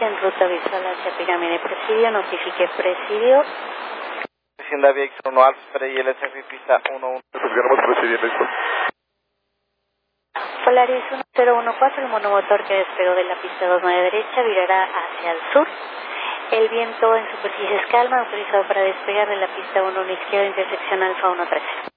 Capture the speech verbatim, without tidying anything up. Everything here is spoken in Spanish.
en ruta visual hacia Pirámide Presidio, notifique Presidio. Hacienda V X uno Alfa, espera y el S F pista uno uno. Confirmamos procediendo. Polaris uno cero uno cuatro, el monomotor que despegó de la pista dos nueve derecha virará hacia el sur. El viento en superficie es calma, autorizado para despegar de la pista uno uno izquierda, intersección Alfa uno trece.